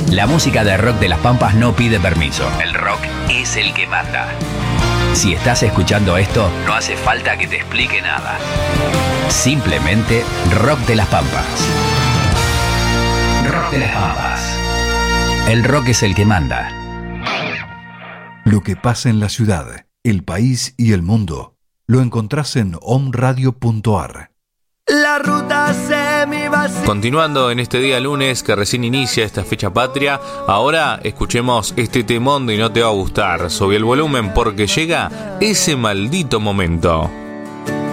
La música de rock de las Pampas no pide permiso. El rock es el que manda. Si estás escuchando esto, no hace falta que te explique nada. Simplemente Rock de las Pampas. Rock de las Pampas. El rock es el que manda. Lo que pasa en la ciudad, el país y el mundo, lo encontrás en omradio.ar. La ruta se me va. Continuando en este día lunes que recién inicia esta fecha patria, ahora escuchemos este temón de No Te Va a Gustar. Subí el volumen porque llega ese maldito momento.